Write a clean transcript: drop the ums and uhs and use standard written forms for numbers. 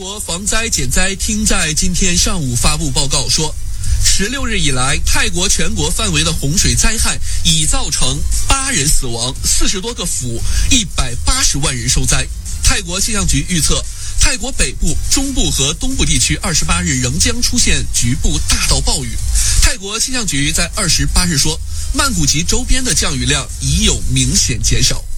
国防灾减灾厅在今天上午发布报告说，16日以来，泰国全国范围的洪水灾害已造成8人死亡，40多个府，180万人受灾。泰国气象局预测，泰国北部、中部和东部地区28日仍将出现局部大到暴雨。泰国气象局在28日说，曼谷及周边的降雨量已有明显减少。